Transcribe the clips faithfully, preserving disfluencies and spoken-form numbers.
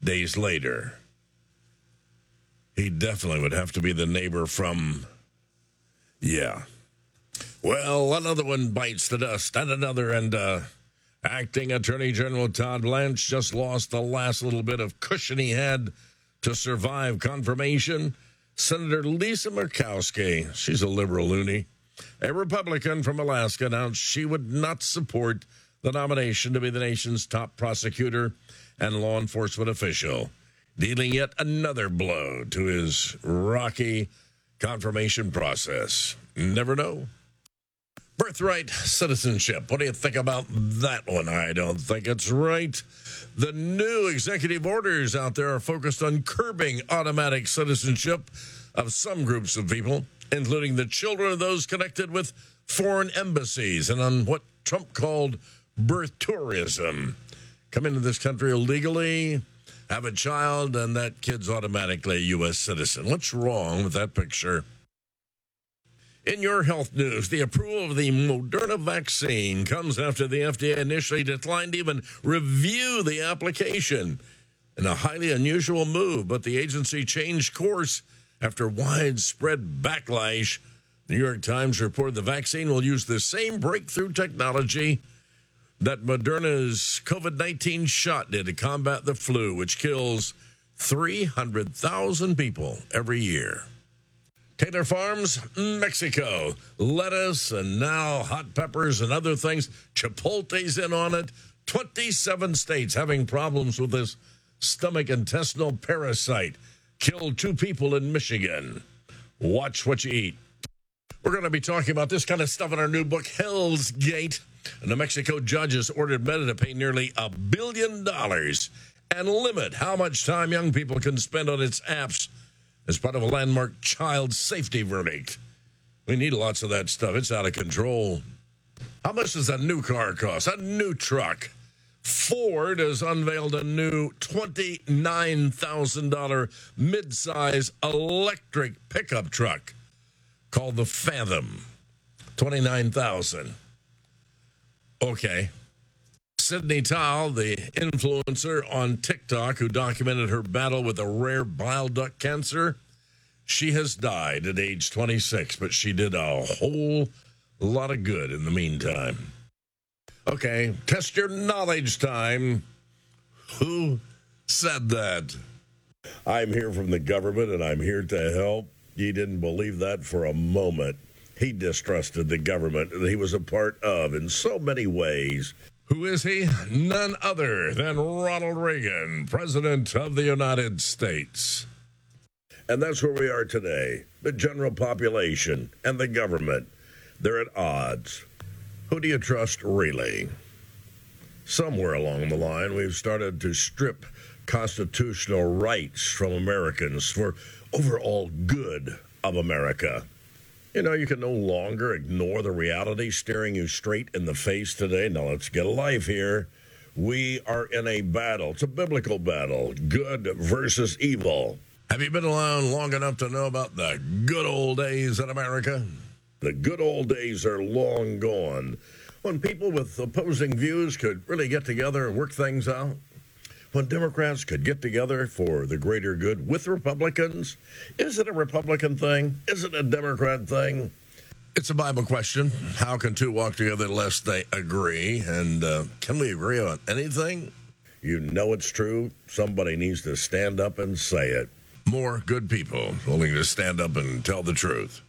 days later. He definitely would have to be the neighbor from, yeah. Well, another one bites the dust, and another, and uh, Acting Attorney General Todd Blanche just lost the last little bit of cushion he had to survive confirmation. Senator Lisa Murkowski, she's a liberal loony, a Republican from Alaska, announced she would not support the nomination to be the nation's top prosecutor and law enforcement official, dealing yet another blow to his rocky confirmation process. Never know. Birthright citizenship. What do you think about that one? I don't think it's right. The new executive orders out there are focused on curbing automatic citizenship of some groups of people, including the children of those connected with foreign embassies, and on what Trump called birth tourism. Come into this country illegally, have a child, and that kid's automatically a U S citizen. What's wrong with that picture? In your health news, the approval of the Moderna vaccine comes after the F D A initially declined to even review the application. In a highly unusual move, but the agency changed course after widespread backlash. The New York Times reported the vaccine will use the same breakthrough technology that Moderna's COVID nineteen shot did to combat the flu, which kills three hundred thousand people every year. Taylor Farms, Mexico. Lettuce and now hot peppers and other things. Chipotle's in on it. twenty-seven states having problems with this stomach intestinal parasite. Killed two people in Michigan. Watch what you eat. We're going to be talking about this kind of stuff in our new book, Hell's Gate. A New Mexico judge has ordered Meta to pay nearly a billion dollars and limit how much time young people can spend on its apps as part of a landmark child safety verdict. We need lots of that stuff. It's out of control. How much does a new car cost? A new truck. Ford has unveiled a new twenty-nine thousand dollars midsize electric pickup truck called the Fathom. twenty-nine thousand dollars. Okay. Sydney Tao, the influencer on TikTok who documented her battle with a rare bile duct cancer, she has died at age twenty-six, but she did a whole lot of good in the meantime. Okay, test your knowledge time. Who said that? I'm here from the government, and I'm here to help. He didn't believe that for a moment. He distrusted the government that he was a part of in so many ways. Who is he? None other than Ronald Reagan, President of the United States. And that's where we are today. The general population and the government, they're at odds. Who do you trust really? Somewhere along the line, we've started to strip constitutional rights from Americans for overall good of America. You know, you can no longer ignore the reality staring you straight in the face today. Now, let's get a life here. We are in a battle. It's a biblical battle. Good versus evil. Have you been around long enough to know about the good old days in America? The good old days are long gone, when people with opposing views could really get together and work things out. When Democrats could get together for the greater good with Republicans. Is it a Republican thing? Is it a Democrat thing? It's a Bible question. How can two walk together unless they agree? And uh, can we agree on anything? You know it's true. Somebody needs to stand up and say it. More good people willing to stand up and tell the truth.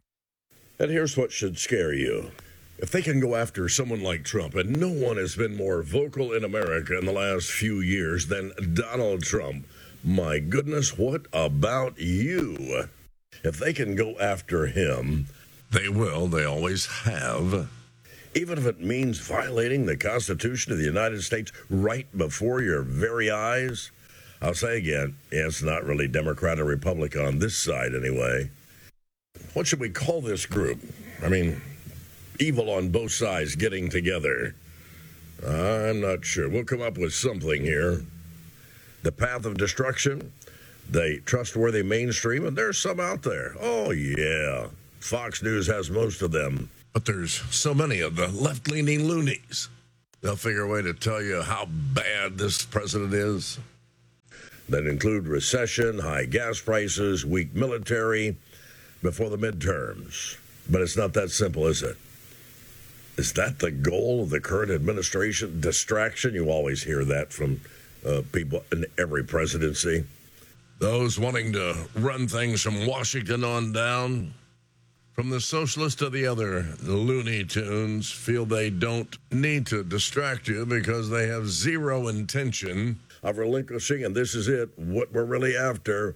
And here's what should scare you. If they can go after someone like Trump, and no one has been more vocal in America in the last few years than Donald Trump, my goodness, what about you? If they can go after him, they will, they always have. Even if it means violating the Constitution of the United States right before your very eyes. I'll say again, yeah, it's not really Democrat or Republican on this side anyway. What should we call this group? I mean, evil on both sides getting together. I'm not sure. We'll come up with something here. The path of destruction, the trustworthy mainstream, and there's some out there. Oh, yeah. Fox News has most of them. But there's so many of the left-leaning loonies. They'll figure a way to tell you how bad this president is. that include recession, high gas prices, weak military before the midterms. But it's not that simple, is it? Is that the goal of the current administration? Distraction? You always hear that from uh, people in every presidency. Those wanting to run things from Washington on down, from the socialist to the other, the Looney Tunes, feel they don't need to distract you because they have zero intention of relinquishing, and this is it, what we're really after,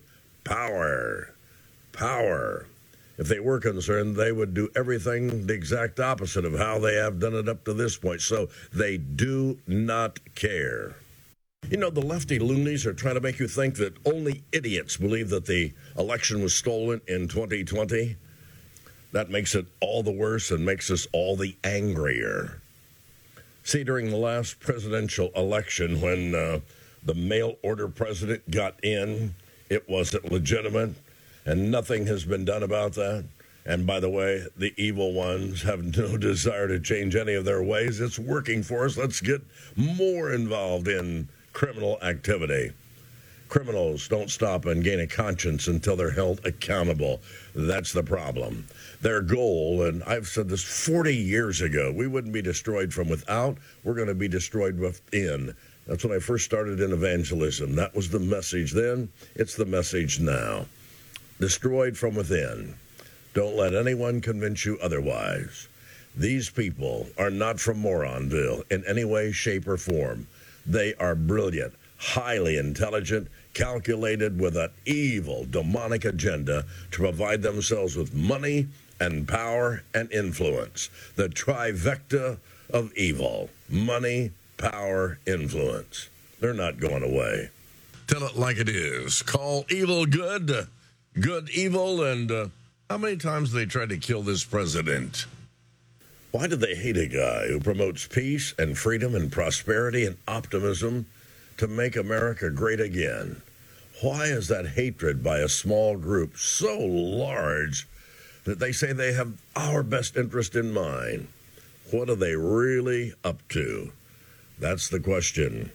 power. Power. If they were concerned, they would do everything the exact opposite of how they have done it up to this point. So they do not care. You know, the lefty loonies are trying to make you think that only idiots believe that the election was stolen in twenty twenty. That makes it all the worse and makes us all the angrier. See, during the last presidential election, when uh, the mail-order president got in, it wasn't legitimate. And nothing has been done about that. And by the way, the evil ones have no desire to change any of their ways. It's working for us. Let's get more involved in criminal activity. Criminals don't stop and gain a conscience until they're held accountable. That's the problem. Their goal, and I've said this forty years ago, we wouldn't be destroyed from without. We're going to be destroyed within. That's when I first started in evangelism. That was the message then. It's the message now. Destroyed from within. Don't let anyone convince you otherwise. These people are not from Moronville in any way, shape, or form. They are brilliant, highly intelligent, calculated with an evil, demonic agenda to provide themselves with money and power and influence. The trifecta of evil. Money, power, influence. They're not going away. Tell it like it is. Call evil good. Good, evil, and uh, how many times have they tried to kill this president? Why do they hate a guy who promotes peace and freedom and prosperity and optimism to make America great again? Why is that hatred by a small group so large that they say they have our best interest in mind? What are they really up to? That's the question.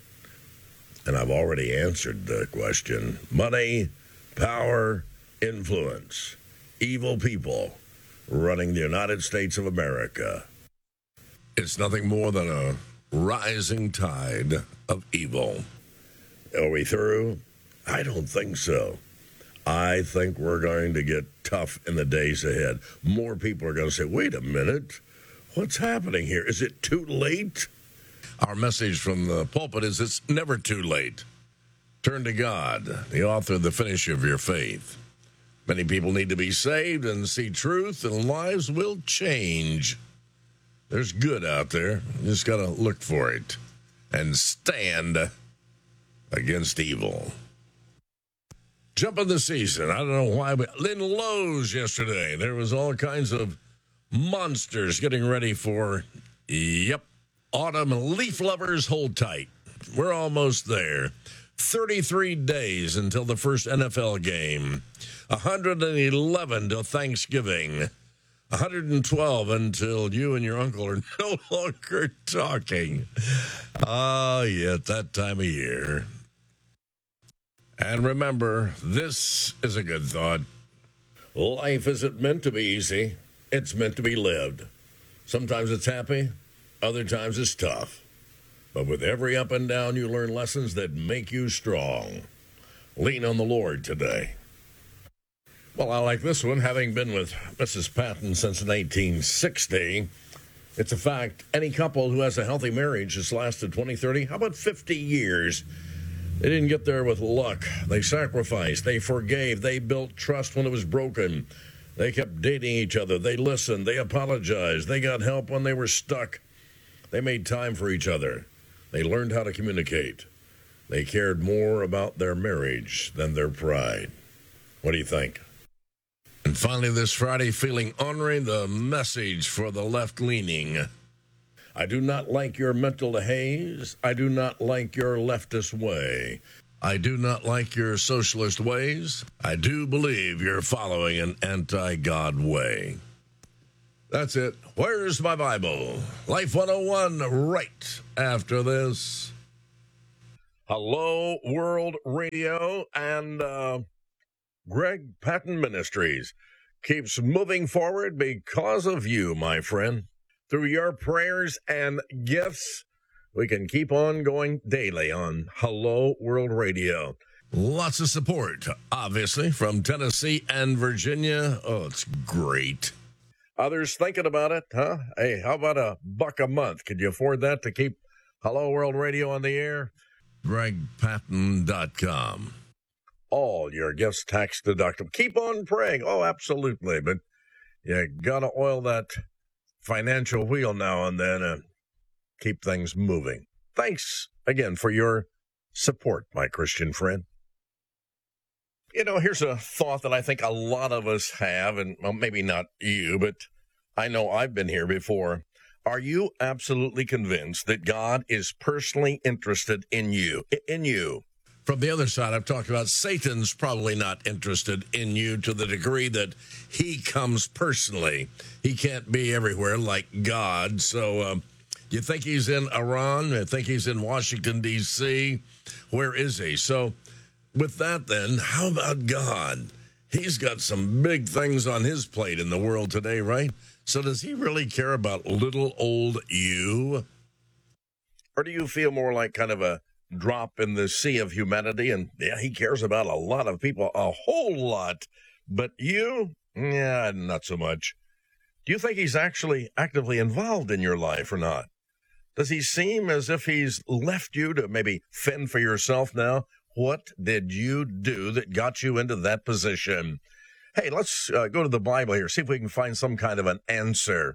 And I've already answered the question. Money, power, influence, evil people running the United States of America. It's nothing more than a rising tide of evil. Are we through? I don't think so. I think we're going to get tough in the days ahead. More people are going to say, wait a minute, what's happening here? Is it too late? Our message from the pulpit is it's never too late. Turn to God, the author and the finisher of your faith. Many people need to be saved and see truth, and lives will change. There's good out there. You just got to look for it and stand against evil. Jump of the season. I don't know why, but Lynn Lowe's yesterday. There was all kinds of monsters getting ready for, yep, autumn. Leaf lovers, hold tight. We're almost there. thirty-three days until the first N F L game. one hundred eleven till Thanksgiving. one hundred twelve until you and your uncle are no longer talking. Ah, yeah, that time of year. And remember, this is a good thought. Life isn't meant to be easy. It's meant to be lived. Sometimes it's happy. Other times it's tough. But with every up and down, you learn lessons that make you strong. Lean on the Lord today. Well, I like this one. Having been with Missus Patton since nineteen sixty, it's a fact. Any couple who has a healthy marriage has lasted twenty, thirty, how about fifty years? They didn't get there with luck. They sacrificed. They forgave. They built trust when it was broken. They kept dating each other. They listened. They apologized. They got help when they were stuck. They made time for each other. They learned how to communicate. They cared more about their marriage than their pride. What do you think? And finally, this Friday, feeling honoring the message for the left-leaning. I do not like your mental haze. I do not like your leftist way. I do not like your socialist ways. I do believe you're following an anti-God way. That's it. Where's my Bible? Life one oh one right after this. Hello World Radio, and uh, Greg Patton Ministries keeps moving forward because of you, my friend. Through your prayers and gifts, we can keep on going daily on Hello World Radio. Lots of support, obviously, from Tennessee and Virginia. Oh, it's great. Others thinking about it, huh? Hey, how about a buck a month? Could you afford that to keep Hello World Radio on the air? greg patton dot com. All your gifts tax deductible. Keep on praying. Oh, absolutely. But you got to oil that financial wheel now and then and keep things moving. Thanks again for your support, my Christian friend. You know, here's a thought that I think a lot of us have, and well, maybe not you, but I know I've been here before. Are you absolutely convinced that God is personally interested in you? In you. From the other side, I've talked about Satan's probably not interested in you to the degree that he comes personally. He can't be everywhere like God. So um, you think he's in Iran? You think he's in Washington, D C? Where is he? So with that, then, how about God? He's got some big things on his plate in the world today, right? So does he really care about little old you? Or do you feel more like kind of a drop in the sea of humanity? And yeah, he cares about a lot of people, a whole lot. But you? Yeah, not so much. Do you think he's actually actively involved in your life or not? Does he seem as if he's left you to maybe fend for yourself now? What did you do that got you into that position? Hey, let's uh, go to the Bible here, see if we can find some kind of an answer.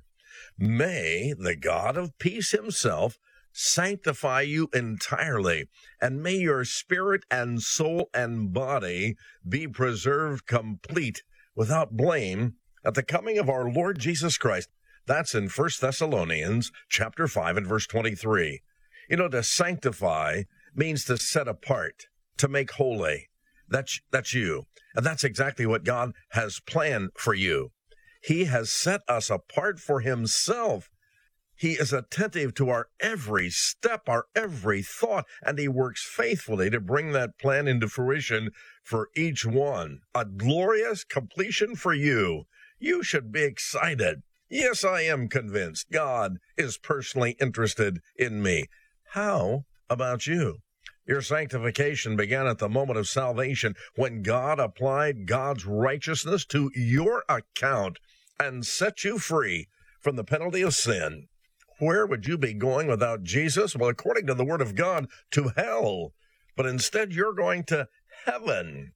May the God of peace himself sanctify you entirely, and may your spirit and soul and body be preserved complete without blame at the coming of our Lord Jesus Christ. That's in First Thessalonians chapter five and verse twenty-three. You know, to sanctify means to set apart, to make holy. That's, that's you. And that's exactly what God has planned for you. He has set us apart for himself. He is attentive to our every step, our every thought, and he works faithfully to bring that plan into fruition for each one. A glorious completion for you. You should be excited. Yes, I am convinced God is personally interested in me. How about you? Your sanctification began at the moment of salvation when God applied God's righteousness to your account and set you free from the penalty of sin. Where would you be going without Jesus? Well, according to the Word of God, to hell. But instead, you're going to heaven.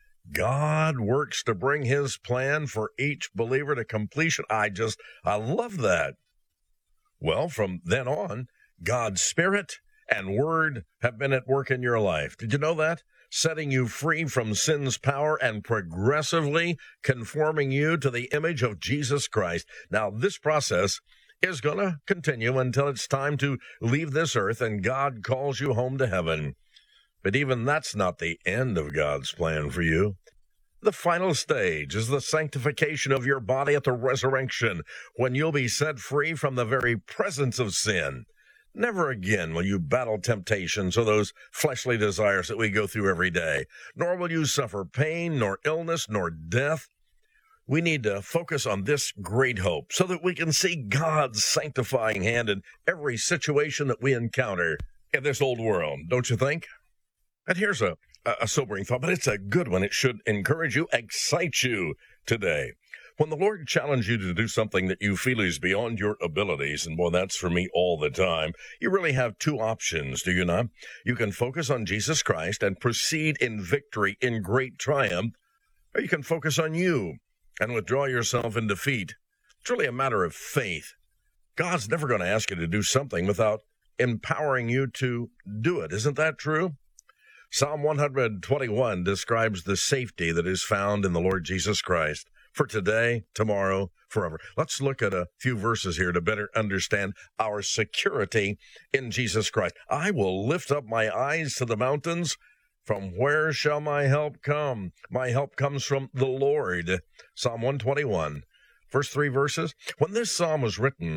God works to bring his plan for each believer to completion. I just, I love that. Well, from then on, God's Spirit and Word have been at work in your life. Did you know that? Setting you free from sin's power and progressively conforming you to the image of Jesus Christ. Now, this process is going to continue until it's time to leave this earth and God calls you home to heaven. But even that's not the end of God's plan for you. The final stage is the sanctification of your body at the resurrection, when you'll be set free from the very presence of sin. Never again will you battle temptations or those fleshly desires that we go through every day, nor will you suffer pain, nor illness, nor death. We need to focus on this great hope so that we can see God's sanctifying hand in every situation that we encounter in this old world, don't you think? And here's a, a sobering thought, but it's a good one. It should encourage you, excite you today. When the Lord challenges you to do something that you feel is beyond your abilities, and boy, that's for me all the time, you really have two options, do you not? You can focus on Jesus Christ and proceed in victory, in great triumph, or you can focus on you and withdraw yourself in defeat. It's really a matter of faith. God's never going to ask you to do something without empowering you to do it. Isn't that true? Psalm one twenty-one describes the safety that is found in the Lord Jesus Christ for today, tomorrow, forever. Let's look at a few verses here to better understand our security in Jesus Christ. I will lift up my eyes to the mountains. From where shall my help come? My help comes from the Lord. Psalm one twenty-one, first three verses. When this psalm was written,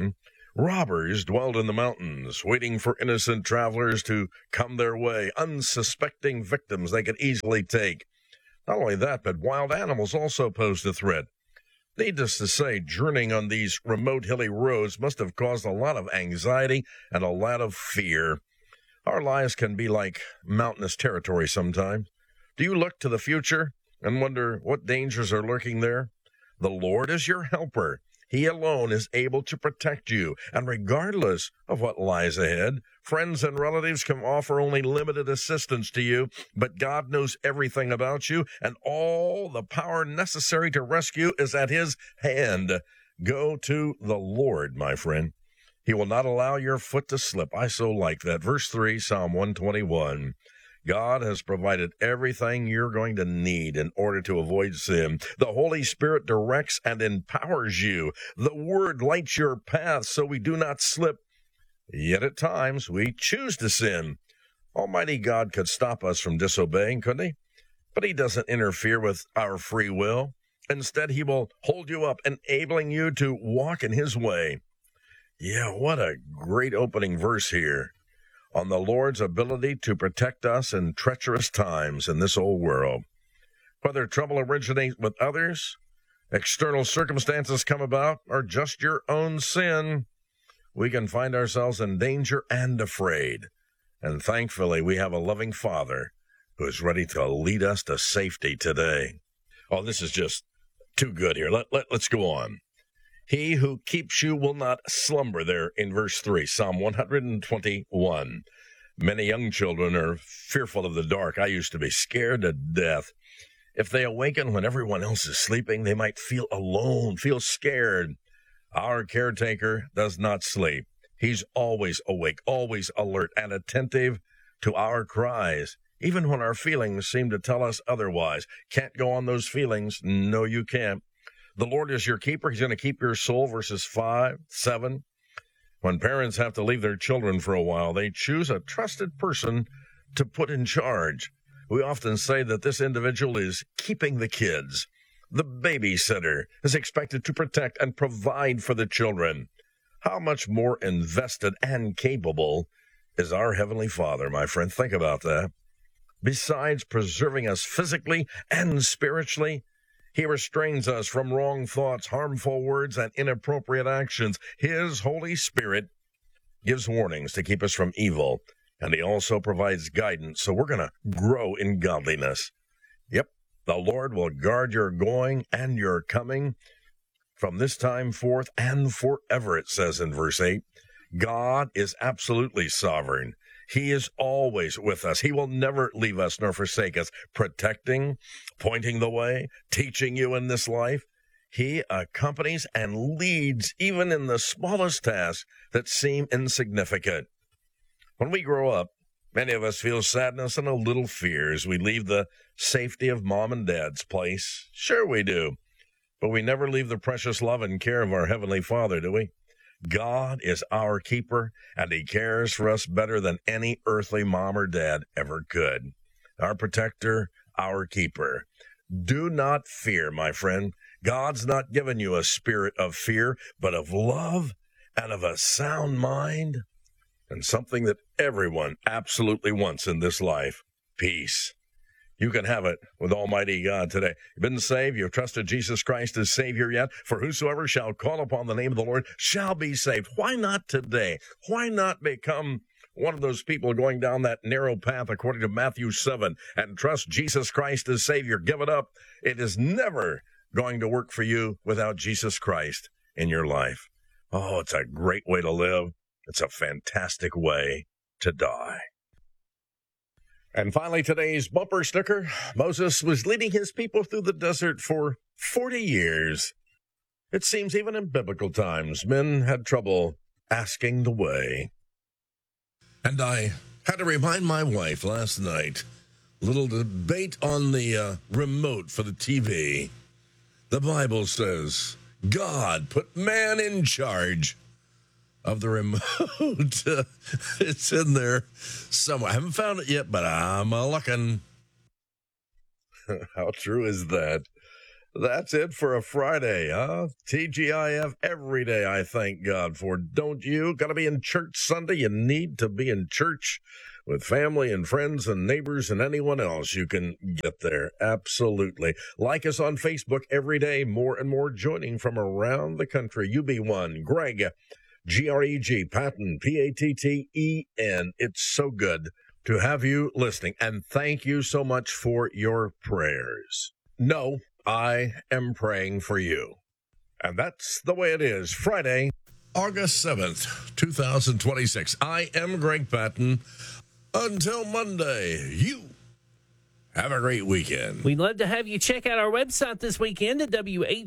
Robbers dwelled in the mountains, waiting for innocent travelers to come their way, unsuspecting victims they could easily take. Not only that, but wild animals also posed a threat. Needless to say, journeying on these remote hilly roads must have caused a lot of anxiety and a lot of fear. Our lives can be like mountainous territory sometimes. Do you look to the future and wonder what dangers are lurking there? The Lord is your helper. He alone is able to protect you, and regardless of what lies ahead, friends and relatives can offer only limited assistance to you, but God knows everything about you, and all the power necessary to rescue is at His hand. Go to the Lord, my friend. He will not allow your foot to slip. I so like that. Verse three, Psalm one twenty-one. God has provided everything you're going to need in order to avoid sin. The Holy Spirit directs and empowers you. The Word lights your path so we do not slip. Yet at times we choose to sin. Almighty God could stop us from disobeying, couldn't He? But He doesn't interfere with our free will. Instead, He will hold you up, enabling you to walk in His way. Yeah, what a great opening verse here on the Lord's ability to protect us in treacherous times in this old world. Whether trouble originates with others, external circumstances come about, or just your own sin, we can find ourselves in danger and afraid. And thankfully, we have a loving Father who is ready to lead us to safety today. Oh, this is just too good here. Let, let, let's go on. He who keeps you will not slumber, there in verse three, Psalm one twenty-one. Many young children are fearful of the dark. I used to be scared to death. If they awaken when everyone else is sleeping, they might feel alone, feel scared. Our caretaker does not sleep. He's always awake, always alert and attentive to our cries, even when our feelings seem to tell us otherwise. Can't go on those feelings. No, you can't. The Lord is your keeper. He's going to keep your soul, verses five, seven. When parents have to leave their children for a while, they choose a trusted person to put in charge. We often say that this individual is keeping the kids. The babysitter is expected to protect and provide for the children. How much more invested and capable is our Heavenly Father, my friend? Think about that. Besides preserving us physically and spiritually, He restrains us from wrong thoughts, harmful words, and inappropriate actions. His Holy Spirit gives warnings to keep us from evil, and He also provides guidance, so we're going to grow in godliness. Yep, the Lord will guard your going and your coming from this time forth and forever, it says in verse eight. God is absolutely sovereign. He is always with us. He will never leave us nor forsake us, protecting, pointing the way, teaching you in this life. He accompanies and leads even in the smallest tasks that seem insignificant. When we grow up, many of us feel sadness and a little fear as we leave the safety of mom and dad's place. Sure we do. But we never leave the precious love and care of our Heavenly Father, do we? God is our keeper, and He cares for us better than any earthly mom or dad ever could. Our protector, our keeper. Do not fear, my friend. God's not given you a spirit of fear, but of love and of a sound mind, and something that everyone absolutely wants in this life, peace. You can have it with Almighty God today. You've been saved. You've trusted Jesus Christ as Savior yet. For whosoever shall call upon the name of the Lord shall be saved. Why not today? Why not become one of those people going down that narrow path according to Matthew seven and trust Jesus Christ as Savior? Give it up. It is never going to work for you without Jesus Christ in your life. Oh, it's a great way to live. It's a fantastic way to die. And finally, today's bumper sticker. Moses was leading his people through the desert for forty years. It seems even in biblical times, men had trouble asking the way. And I had to remind my wife last night, little debate on the uh, remote for the T V. The Bible says, God put man in charge of the remote. It's in there somewhere. I haven't found it yet, but I'm a looking. How true is that? That's it for a Friday, huh? T G I F every day, I thank God for. Don't you? Got to be in church Sunday? You need to be in church with family and friends and neighbors and anyone else you can get there. Absolutely. Like us on Facebook every day. More and more joining from around the country. You be one. Greg, G R E G, Patton, P A T T E N. It's so good to have you listening. And thank you so much for your prayers. No, I am praying for you. And that's the way it is. Friday, August seventh, twenty twenty-six. I am Greg Patton. Until Monday, you have a great weekend. We'd love to have you check out our website this weekend at W H